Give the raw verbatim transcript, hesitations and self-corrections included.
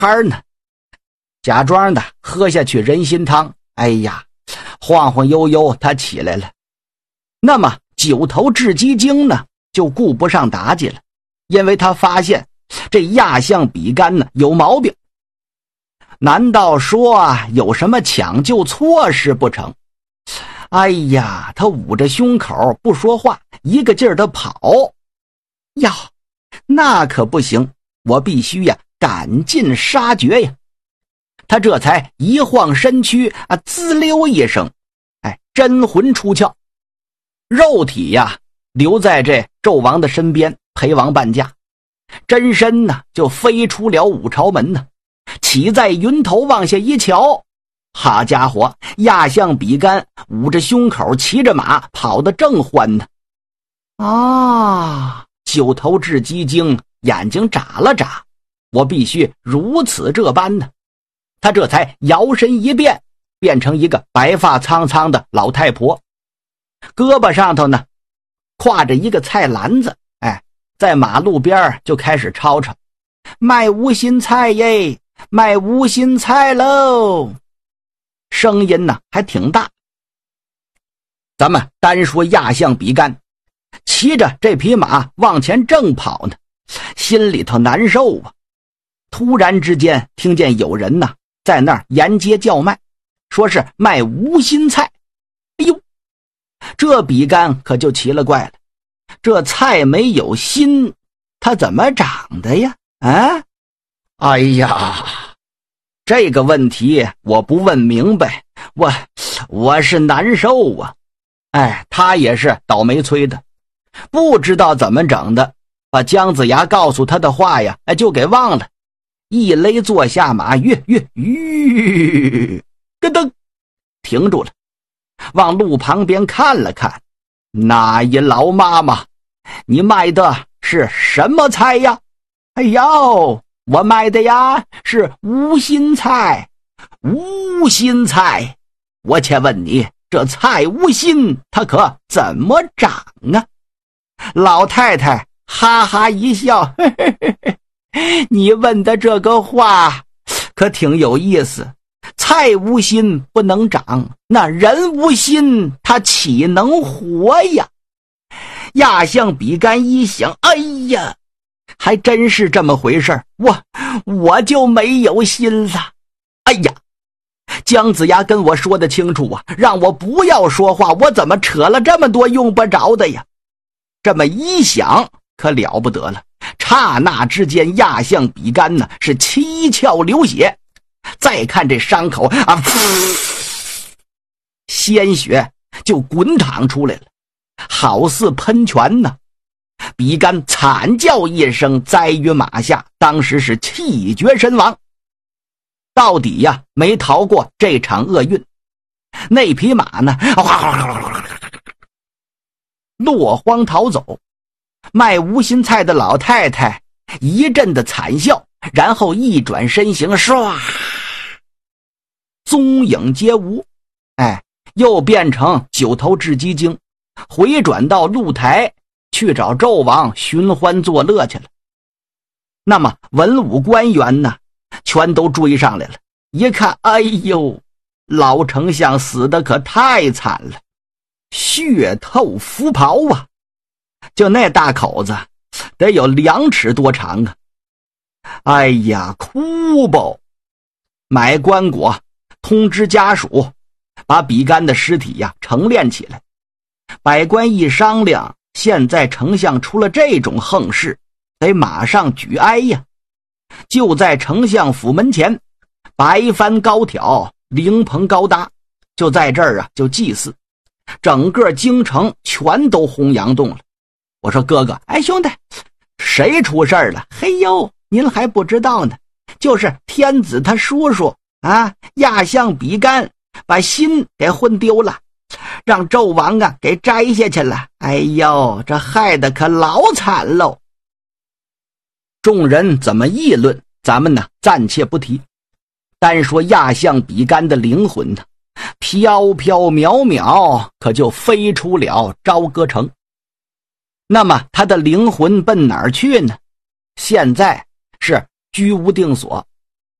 孩呢，假装的喝下去人参汤，哎呀，晃晃悠悠他起来了。那么九头雉鸡精呢，就顾不上妲己了，因为他发现这亚象比干呢有毛病。难道说啊有什么抢救措施不成？哎呀，他捂着胸口不说话，一个劲儿的跑。呀，那可不行，我必须呀赶尽杀绝呀！他这才一晃身躯啊，滋溜一声，哎，真魂出窍，肉体呀留在这纣王的身边陪王伴驾，真身呢就飞出了五朝门呢，起在云头往下一瞧，好家伙，亚象比干捂着胸口骑着马跑得正欢呢。啊，九头雉鸡精眼睛眨了眨，我必须如此这般呢。他这才摇身一变，变成一个白发苍苍的老太婆，胳膊上头呢挎着一个菜篮子，哎，在马路边就开始吵吵，卖无心菜耶，卖无心菜喽，声音呢还挺大。咱们单说亚象比干，骑着这匹马往前正跑呢，心里头难受啊。突然之间听见有人呢在那儿沿街叫卖，说是卖无心菜。哎呦，这比干可就奇了怪了，这菜没有心，它怎么长的呀？啊，哎呀，这个问题我不问明白，我我是难受啊。哎，他也是倒霉催的，不知道怎么整的，把姜子牙告诉他的话呀，哎，就给忘了。一勒坐下马，跃跃吁，咯噔，停住了，往路旁边看了看，那一老妈妈，你卖的是什么菜呀？哎呦，我卖的呀是无心菜。无心菜，我且问你，这菜无心它可怎么长啊？老太太哈哈一笑，嘿嘿嘿嘿，你问的这个话可挺有意思，菜无心不能长，那人无心他岂能活呀？亚象比干一想，哎呀，还真是这么回事，我我就没有心了。哎呀，姜子牙跟我说得清楚啊，让我不要说话，我怎么扯了这么多用不着的呀？这么一想可了不得了，刹那之间亚象比干呢是七窍流血，再看这伤口啊，鲜血就滚淌出来了，好似喷泉呢。比干惨叫一声，栽于马下，当时是气绝身亡。到底呀没逃过这场厄运，那匹马呢落荒逃走。卖无心菜的老太太一阵的惨笑，然后一转身形，唰，踪影皆无。哎，又变成九头雉鸡精，回转到露台去找纣王寻欢作乐去了。那么文武官员呢全都追上来了，一看，哎呦，老丞相死得可太惨了，血透服袍啊，就那大口子得有两尺多长啊！哎呀，哭吧！买棺椁，通知家属，把比干的尸体呀成殓起来。百官一商量，现在丞相出了这种横事，得马上举哀呀！就在丞相府门前，白帆高挑，灵棚高搭，就在这儿啊就祭祀，整个京城全都轰洋动了。我说哥哥，哎兄弟，谁出事儿了？嘿呦，您还不知道呢，就是天子他叔叔啊，亚象比干把心给混丢了，让纣王啊给摘下去了。哎呦，这害得可老惨喽！众人怎么议论，咱们呢暂且不提，单说亚象比干的灵魂呢，飘飘渺渺，可就飞出了朝歌城。那么他的灵魂奔哪儿去呢？现在是居无定所，